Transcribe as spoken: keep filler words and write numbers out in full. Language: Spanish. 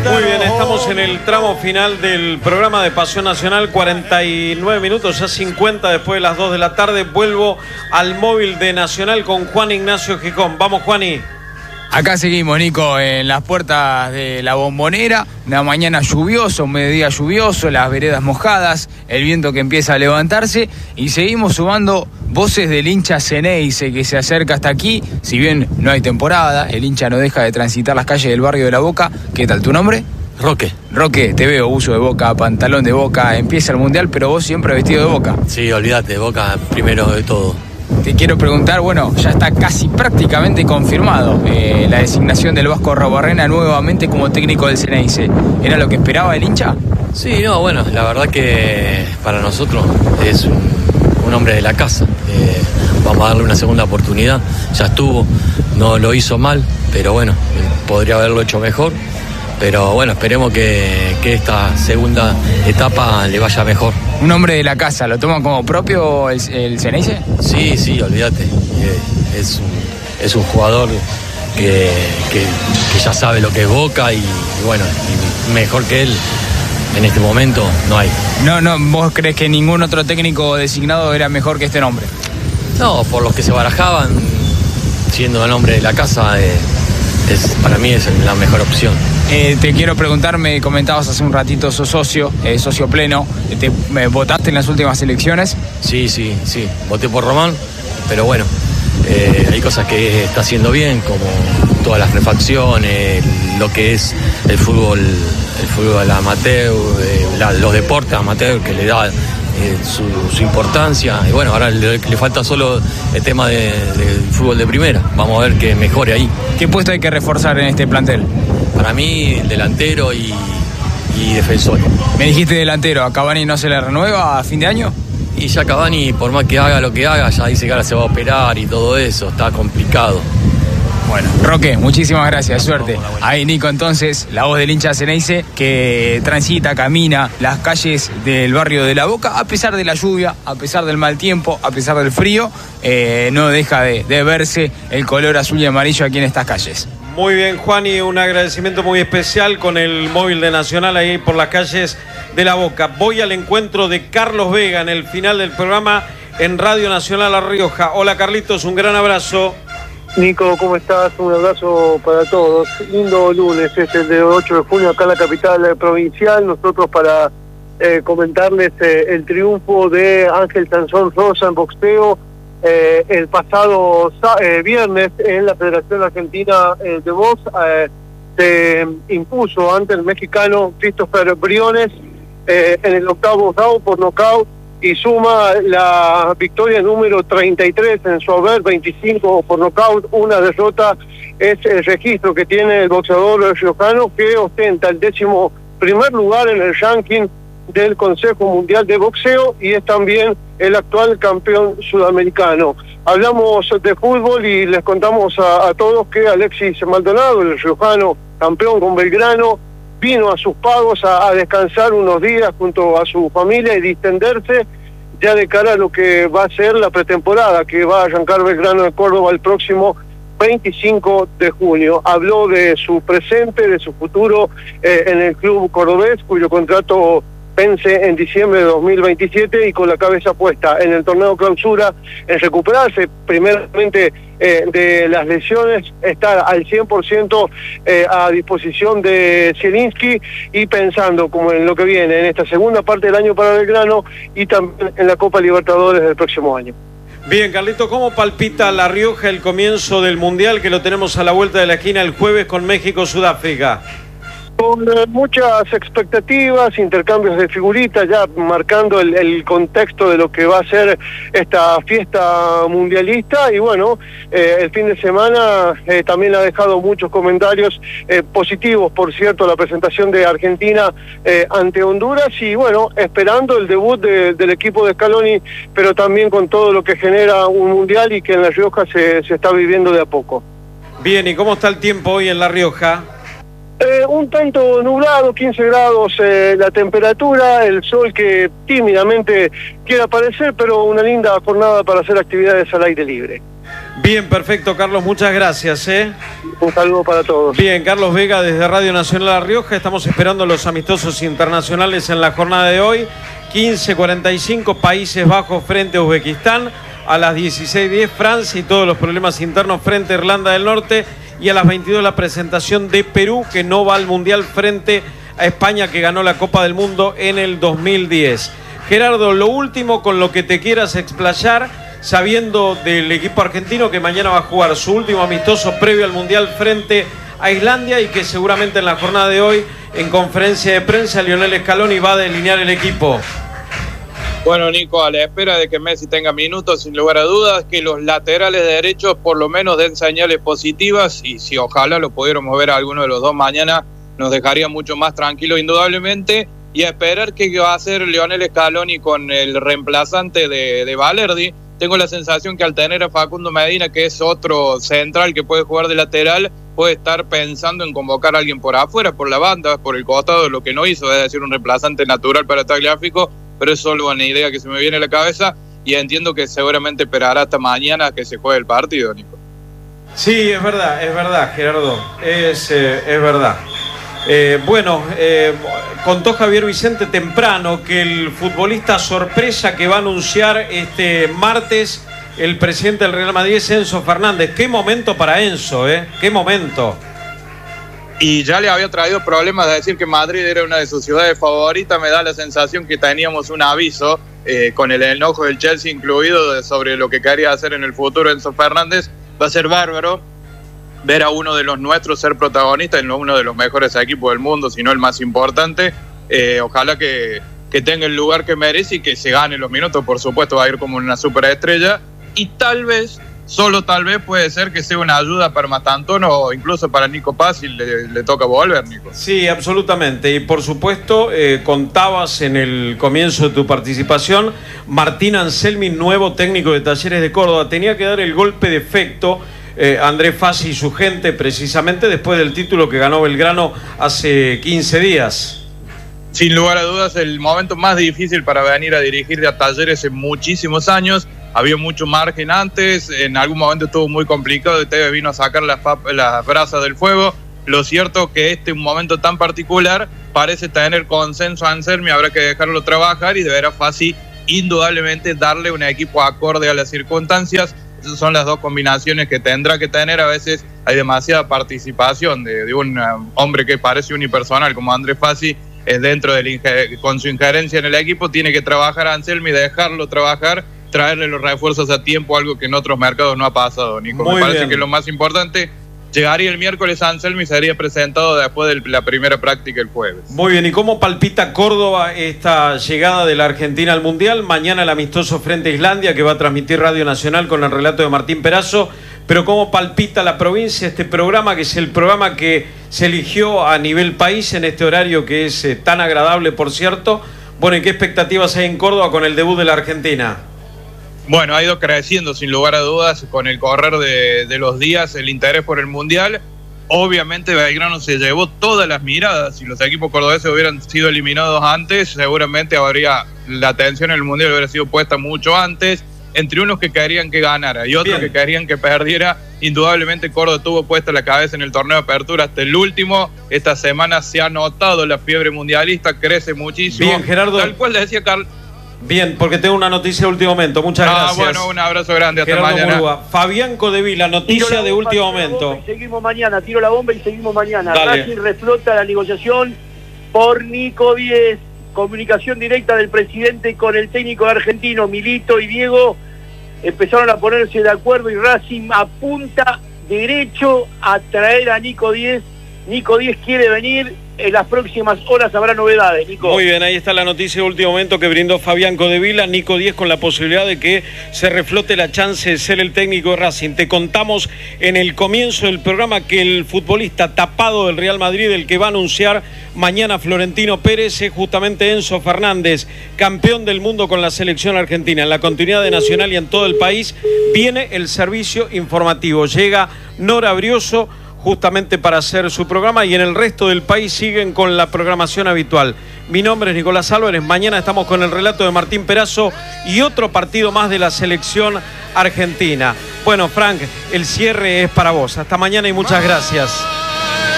Muy bien, estamos en el tramo final del programa de Pasión Nacional, cuarenta y nueve minutos, ya cincuenta después de las dos de la tarde. Vuelvo al móvil de Nacional con Juan Ignacio Gijón. Vamos, Juani. Acá seguimos, Nico, en las puertas de la Bombonera. Una mañana lluviosa, un mediodía lluvioso, las veredas mojadas, el viento que empieza a levantarse. Y seguimos sumando voces del hincha Ceneice que se acerca hasta aquí. Si bien no hay temporada, el hincha no deja de transitar las calles del barrio de La Boca. ¿Qué tal tu nombre? Roque. Roque, te veo, uso de Boca, pantalón de Boca. Empieza el Mundial, pero vos siempre vestido de Boca. Sí, olvídate, Boca primero de todo. Te quiero preguntar, bueno, ya está casi prácticamente confirmado eh, la designación del Vasco Arruabarrena nuevamente como técnico del Ceneice. ¿Era lo que esperaba el hincha? Sí, no, bueno, la verdad que para nosotros es un, un hombre de la casa. Eh, vamos a darle una segunda oportunidad. Ya estuvo, no lo hizo mal, pero bueno, podría haberlo hecho mejor. Pero bueno, esperemos que, que esta segunda etapa le vaya mejor. ¿Un hombre de la casa lo toma como propio el, el Ceneice? Sí, sí, olvídate. Eh, es, un, es un jugador que, que, que ya sabe lo que es Boca y, y bueno, y mejor que él en este momento no hay. No, no, ¿vos crees que ningún otro técnico designado era mejor que este nombre? No, por los que se barajaban, siendo el hombre de la casa, eh, es, para mí es la mejor opción. Eh, te quiero preguntar, me comentabas hace un ratito, sos socio, eh, socio pleno, ¿te eh, votaste en las últimas elecciones? Sí, sí, sí, voté por Román, pero bueno, eh, hay cosas que está haciendo bien, como todas las refacciones, lo que es el fútbol, el fútbol amateur, eh, la, los deportes amateur que le da eh, su, su importancia, y bueno, ahora le, le falta solo el tema de, del fútbol de primera, vamos a ver que mejore ahí. ¿Qué puesto hay que reforzar en este plantel? Para mí, delantero y, y defensor. Me dijiste delantero, ¿a Cavani no se le renueva a fin de año? Y ya Cavani, por más que haga lo que haga, ya dice que ahora se va a operar y todo eso, está complicado. Bueno, Roque, muchísimas gracias, suerte. Ahí Nico, entonces, la voz del hincha Ceneice que transita, camina las calles del barrio de La Boca, a pesar de la lluvia, a pesar del mal tiempo, a pesar del frío, eh, no deja de, de verse el color azul y amarillo aquí en estas calles. Muy bien, Juan, y un agradecimiento muy especial con el móvil de Nacional ahí por las calles de La Boca. Voy al encuentro de Carlos Vega en el final del programa en Radio Nacional La Rioja. Hola, Carlitos, un gran abrazo. Nico, ¿cómo estás? Un abrazo para todos. Lindo lunes, es el de ocho de junio acá en la capital provincial. Nosotros para eh, comentarles eh, el triunfo de Ángel Sansón Rosa en boxeo eh, el pasado eh, viernes en la Federación Argentina eh, de Box. Eh, se impuso ante el mexicano Christopher Briones eh, en el octavo round por nocaut y suma la victoria número treinta y tres en su haber, veinticinco por nocaut, una derrota. Es el registro que tiene el boxeador riojano, que ostenta el décimo primer lugar en el ranking del Consejo Mundial de Boxeo y es también el actual campeón sudamericano. Hablamos de fútbol y les contamos a, a todos que Alexis Maldonado, el riojano campeón con Belgrano, vino a sus pagos a, a descansar unos días junto a su familia y distenderse ya de cara a lo que va a ser la pretemporada, que va a arrancar Belgrano de Córdoba el próximo veinticinco de junio. Habló de su presente, de su futuro eh, en el club cordobés, cuyo contrato vence en diciembre de dos mil veintisiete y con la cabeza puesta en el torneo clausura, en recuperarse primeramente eh, de las lesiones, estar al cien por ciento eh, a disposición de Zielinski y pensando como en lo que viene, en esta segunda parte del año para Belgrano y también en la Copa Libertadores del próximo año. Bien, Carlito, ¿cómo palpita La Rioja el comienzo del Mundial que lo tenemos a la vuelta de la esquina el jueves con México-Sudáfrica? Con eh, muchas expectativas, intercambios de figuritas, ya marcando el, el contexto de lo que va a ser esta fiesta mundialista y bueno, eh, el fin de semana eh, también ha dejado muchos comentarios eh, positivos, por cierto, la presentación de Argentina eh, ante Honduras y bueno, esperando el debut de, del equipo de Scaloni, pero también con todo lo que genera un mundial y que en La Rioja se, se está viviendo de a poco. Bien, ¿y cómo está el tiempo hoy en La Rioja? Eh, un tanto nublado, quince grados eh, la temperatura, el sol que tímidamente quiere aparecer, pero una linda jornada para hacer actividades al aire libre. Bien, perfecto, Carlos, muchas gracias. ¿eh? Un saludo para todos. Bien, Carlos Vega desde Radio Nacional La Rioja. Estamos esperando los amistosos internacionales en la jornada de hoy. quince cuarenta y cinco, Países Bajos frente a Uzbekistán. A las dieciséis diez, Francia y todos los problemas internos frente a Irlanda del Norte. Y a las veintidós, la presentación de Perú, que no va al Mundial frente a España, que ganó la Copa del Mundo en el dos mil diez. Gerardo, lo último con lo que te quieras explayar, sabiendo del equipo argentino que mañana va a jugar su último amistoso previo al Mundial frente a Islandia y que seguramente en la jornada de hoy, en conferencia de prensa, Lionel Scaloni va a delinear el equipo. Bueno, Nico, a la espera de que Messi tenga minutos, sin lugar a dudas, que los laterales derechos por lo menos den señales positivas, y si ojalá lo pudiéramos ver a alguno de los dos mañana, nos dejaría mucho más tranquilo indudablemente, y a esperar qué va a hacer Lionel Scaloni con el reemplazante de, de Valerdi. Tengo la sensación que al tener a Facundo Medina, que es otro central que puede jugar de lateral, puede estar pensando en convocar a alguien por afuera, por la banda, por el costado, lo que no hizo, es decir, un reemplazante natural para Tagliafico, pero es solo una idea que se me viene a la cabeza y entiendo que seguramente esperará hasta mañana que se juegue el partido, Nico. Sí, es verdad, es verdad, Gerardo, es, eh, es verdad. Eh, bueno, eh, contó Javier Vicente temprano que el futbolista sorpresa que va a anunciar este martes el presidente del Real Madrid es Enzo Fernández. Qué momento para Enzo, ¿eh? Qué momento. Y ya le había traído problemas de decir que Madrid era una de sus ciudades favoritas. Me da la sensación que teníamos un aviso eh, con el enojo del Chelsea incluido de, sobre lo que quería hacer en el futuro Enzo Fernández. Va a ser bárbaro ver a uno de los nuestros ser protagonista en uno de los mejores equipos del mundo, si no el más importante. Eh, ojalá que, que tenga el lugar que merece y que se gane los minutos, por supuesto, va a ir como una superestrella. Y tal vez, solo tal vez, puede ser que sea una ayuda para Mastantuono o incluso para Nico Paz si le, le toca volver, Nico. Sí, absolutamente. Y por supuesto, eh, contabas en el comienzo de tu participación, Martín Anselmi, nuevo técnico de Talleres de Córdoba, tenía que dar el golpe de efecto. Eh, André Fassi y su gente, precisamente después del título que ganó Belgrano hace quince días. Sin lugar a dudas, el momento más difícil para venir a dirigir a Talleres en muchísimos años. Había mucho margen antes, en algún momento estuvo muy complicado y Tevez vino a sacar las, las brasas del fuego. Lo cierto que este un momento tan particular parece tener consenso a Anselmi, habrá que dejarlo trabajar y deberá Fassi indudablemente darle un equipo acorde a las circunstancias. Esas son las dos combinaciones que tendrá que tener. A veces hay demasiada participación de, de un um, hombre que parece unipersonal como André Fassi eh, dentro del con su injerencia en el equipo. Tiene que trabajar a Anselmi, dejarlo trabajar, traerle los refuerzos a tiempo, algo que en otros mercados no ha pasado, Nico. Muy Me parece bien. Que lo más importante, llegaría el miércoles Anselmi y sería presentado después de la primera práctica el jueves. Muy bien, ¿y cómo palpita Córdoba esta llegada de la Argentina al Mundial? Mañana el amistoso frente a Islandia que va a transmitir Radio Nacional con el relato de Martín Perazo. Pero ¿cómo palpita la provincia este programa, que es el programa que se eligió a nivel país en este horario que es eh, tan agradable, por cierto? Bueno, ¿y qué expectativas hay en Córdoba con el debut de la Argentina? Bueno, ha ido creciendo sin lugar a dudas con el correr de, de los días el interés por el Mundial. Obviamente Belgrano se llevó todas las miradas. Si los equipos cordobeses hubieran sido eliminados antes, seguramente habría la atención en el Mundial hubiera sido puesta mucho antes. Entre unos que querían que ganara y otros Bien. que querían que perdiera. Indudablemente Córdoba tuvo puesta la cabeza en el torneo de apertura hasta el último. Esta semana se ha notado la fiebre mundialista, crece muchísimo. Bien, Gerardo. Tal cual le decía Carlos. Bien, porque tengo una noticia de último momento. Muchas ah, gracias. Bueno, un abrazo grande. Hasta Gerardo mañana. Murúa. Fabián Codevila, noticia de último momento. Y seguimos mañana. Tiro la bomba y seguimos mañana. Racing reflota la negociación por Nico Díez. Comunicación directa del presidente con el técnico argentino, Milito y Diego. Empezaron a ponerse de acuerdo y Racing apunta derecho a traer a Nico Díez. Nico Díez quiere venir. En las próximas horas habrá novedades, Nico. Muy bien, ahí está la noticia de último momento que brindó Fabián Codevila. Nico Díez con la posibilidad de que se reflote la chance de ser el técnico de Racing. Te contamos en el comienzo del programa que el futbolista tapado del Real Madrid, el que va a anunciar mañana Florentino Pérez, es justamente Enzo Fernández, campeón del mundo con la selección argentina. En la continuidad de Nacional y en todo el país viene el servicio informativo. Llega Nora Brioso justamente para hacer su programa y en el resto del país siguen con la programación habitual. Mi nombre es Nicolás Álvarez. Mañana estamos con el relato de Martín Perazo y otro partido más de la selección argentina. Bueno, Frank, el cierre es para vos. Hasta mañana y muchas gracias.